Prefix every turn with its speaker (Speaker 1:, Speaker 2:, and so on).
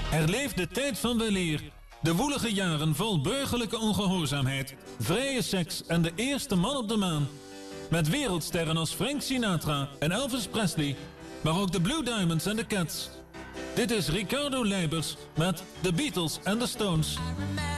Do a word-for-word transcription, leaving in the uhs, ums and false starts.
Speaker 1: Herleef de tijd van weleer. De woelige jaren vol burgerlijke ongehoorzaamheid, vrije seks en de eerste man op de maan. Met wereldsterren als Frank Sinatra en Elvis Presley, maar ook de Blue Diamonds en de Cats. Dit is Ricardo Leibers met The Beatles and the Stones.